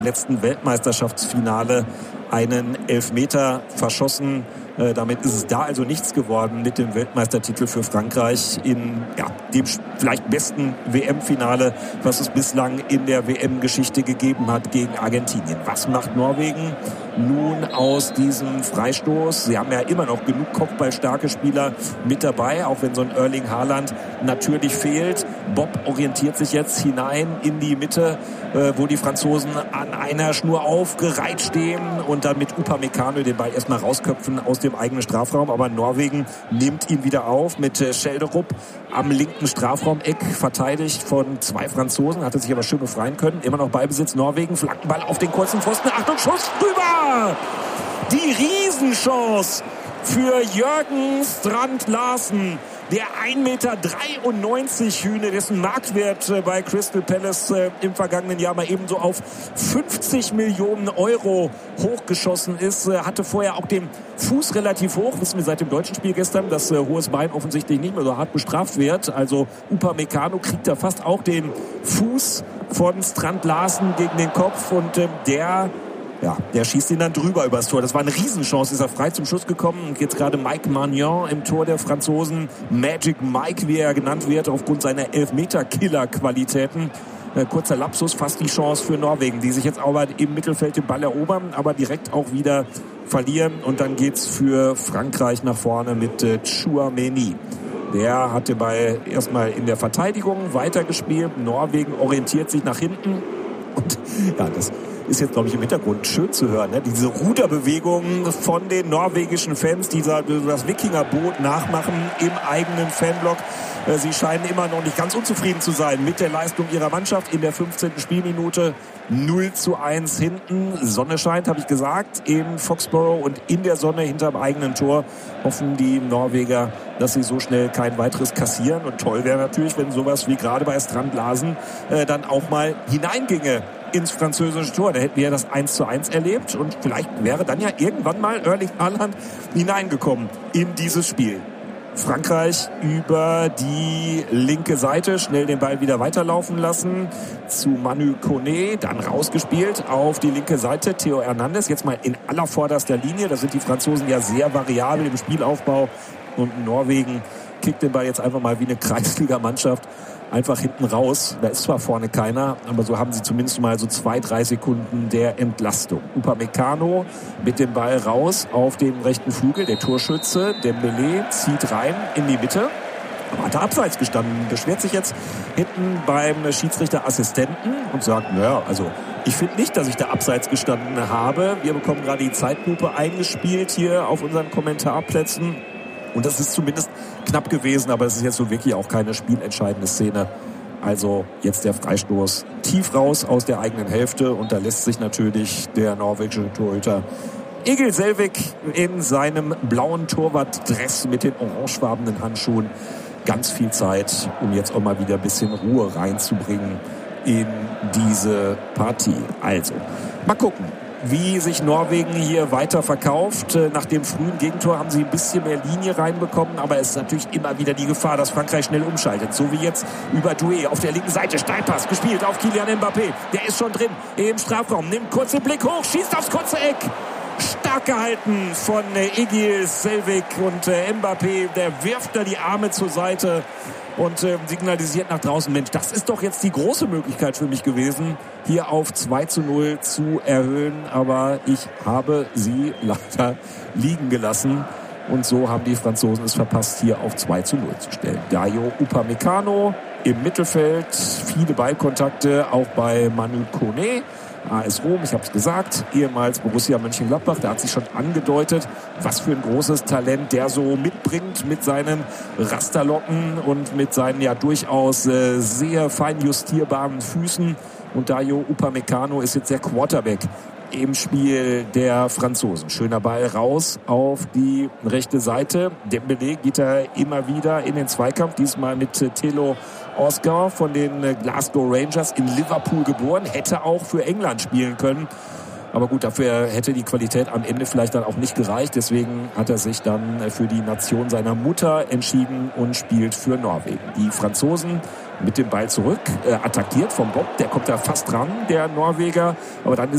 letzten Weltmeisterschaftsfinale einen Elfmeter verschossen. Damit ist es da also nichts geworden mit dem Weltmeistertitel für Frankreich in dem vielleicht besten WM-Finale, was es bislang in der WM-Geschichte gegeben hat gegen Argentinien. Was macht Norwegen nun aus diesem Freistoß? Sie haben ja immer noch genug kopfballstarke Spieler mit dabei, auch wenn so ein Erling Haaland natürlich fehlt. Bob orientiert sich jetzt hinein in die Mitte, wo die Franzosen an einer Schnur aufgereiht stehen und dann mit Upamecano den Ball erstmal rausköpfen aus dem eigenen Strafraum. Aber Norwegen nimmt ihn wieder auf mit Schelderup am linken Strafraumeck, verteidigt von zwei Franzosen, hatte sich aber schön befreien können. Immer noch Ballbesitz Norwegen, Flankenball auf den kurzen Pfosten. Achtung, Schuss rüber! Die Riesenchance für Jørgen Strand Larsen. Der 1,93 Meter Hühne, dessen Marktwert bei Crystal Palace im vergangenen Jahr mal ebenso auf 50 Millionen Euro hochgeschossen ist, hatte vorher auch den Fuß relativ hoch. Wissen wir seit dem deutschen Spiel gestern, dass hohes Bein offensichtlich nicht mehr so hart bestraft wird. Also Upamecano kriegt da fast auch den Fuß von Strand Larsen gegen den Kopf und der schießt ihn dann drüber übers Tor. Das war eine Riesenchance, ist er frei zum Schuss gekommen. Und jetzt gerade Mike Maignan im Tor der Franzosen. Magic Mike, wie er genannt wird, aufgrund seiner Elfmeter-Killer-Qualitäten. Kurzer Lapsus, fast die Chance für Norwegen, die sich jetzt aber im Mittelfeld den Ball erobern, aber direkt auch wieder verlieren. Und dann geht's für Frankreich nach vorne mit Tchouaméni. Der hat den Ball erstmal in der Verteidigung weitergespielt. Norwegen orientiert sich nach hinten. Und das ist jetzt, glaube ich, im Hintergrund schön zu hören, ne? Diese Ruderbewegungen von den norwegischen Fans, die das Wikingerboot nachmachen im eigenen Fanblock. Sie scheinen immer noch nicht ganz unzufrieden zu sein mit der Leistung ihrer Mannschaft in der 15. Spielminute. 0:1 hinten. Sonne scheint, habe ich gesagt, in Foxborough und in der Sonne hinterm eigenen Tor hoffen die Norweger, dass sie so schnell kein weiteres kassieren. Und toll wäre natürlich, wenn sowas wie gerade bei Strand Larsen dann auch mal hineinginge ins französische Tor. Da hätten wir ja das 1:1 erlebt und vielleicht wäre dann ja irgendwann mal Erling Haaland hineingekommen in dieses Spiel. Frankreich über die linke Seite, schnell den Ball wieder weiterlaufen lassen zu Manu Koné, dann rausgespielt auf die linke Seite, Theo Hernandez, jetzt mal in allervorderster Linie, da sind die Franzosen ja sehr variabel im Spielaufbau und Norwegen kickt den Ball jetzt einfach mal wie eine Kreisliga-Mannschaft einfach hinten raus. Da ist zwar vorne keiner, aber so haben sie zumindest mal so 2-3 Sekunden der Entlastung. Upamecano mit dem Ball raus auf dem rechten Flügel. Der Torschütze Dembélé zieht rein in die Mitte. Aber hat er abseits gestanden. Beschwert sich jetzt hinten beim Schiedsrichterassistenten und sagt, ich finde nicht, dass ich da abseits gestanden habe. Wir bekommen gerade die Zeitlupe eingespielt hier auf unseren Kommentarplätzen. Und das ist zumindest knapp gewesen, aber es ist jetzt so wirklich auch keine spielentscheidende Szene. Also jetzt der Freistoß tief raus aus der eigenen Hälfte und da lässt sich natürlich der norwegische Torhüter Egil Selvik in seinem blauen Torwartdress mit den orangefarbenen Handschuhen ganz viel Zeit, um jetzt auch mal wieder ein bisschen Ruhe reinzubringen in diese Partie. Also, mal gucken, wie sich Norwegen hier weiter verkauft. Nach dem frühen Gegentor haben sie ein bisschen mehr Linie reinbekommen, aber es ist natürlich immer wieder die Gefahr, dass Frankreich schnell umschaltet. So wie jetzt über Doué auf der linken Seite. Steilpass gespielt auf Kylian Mbappé. Der ist schon drin im Strafraum. Nimmt kurz den Blick hoch, schießt aufs kurze Eck. Stark gehalten von Egil Selvik und Mbappé. Der wirft da die Arme zur Seite und signalisiert nach draußen, Mensch, das ist doch jetzt die große Möglichkeit für mich gewesen, hier auf 2:0 zu erhöhen. Aber ich habe sie leider liegen gelassen. Und so haben die Franzosen es verpasst, hier auf 2:0 zu stellen. Dayo Upamecano im Mittelfeld, viele Ballkontakte, auch bei Manu Koné. AS Rom, ich habe es gesagt, ehemals Borussia Mönchengladbach, da hat sich schon angedeutet, was für ein großes Talent der so mitbringt mit seinen Rasterlocken und mit seinen ja durchaus sehr fein justierbaren Füßen. Und Dayo Upamecano ist jetzt der Quarterback im Spiel der Franzosen. Schöner Ball raus auf die rechte Seite. Dembélé geht da immer wieder in den Zweikampf, diesmal mit Thilo Oscar von den Glasgow Rangers, in Liverpool geboren, hätte auch für England spielen können. Aber gut, dafür hätte die Qualität am Ende vielleicht dann auch nicht gereicht. Deswegen hat er sich dann für die Nation seiner Mutter entschieden und spielt für Norwegen. Die Franzosen mit dem Ball zurück, attackiert vom Bob, der kommt da fast dran, der Norweger. Aber dann ist